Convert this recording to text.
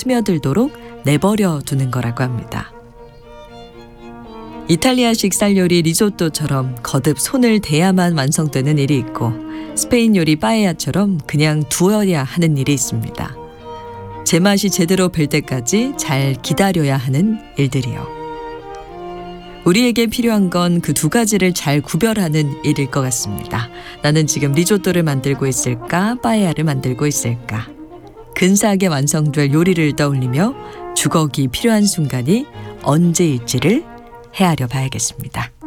스며들도록 내버려 두는 거라고 합니다. 이탈리아식 쌀 요리 리조또처럼 거듭 손을 대야만 완성되는 일이 있고 스페인 요리 빠에야처럼 그냥 두어야 하는 일이 있습니다. 제맛이 제대로 뵐 때까지 잘 기다려야 하는 일들이요. 우리에게 필요한 건 그 두 가지를 잘 구별하는 일일 것 같습니다. 나는 지금 리조또를 만들고 있을까? 빠에야를 만들고 있을까? 근사하게 완성될 요리를 떠올리며 주걱이 필요한 순간이 언제일지를 헤아려 봐야겠습니다.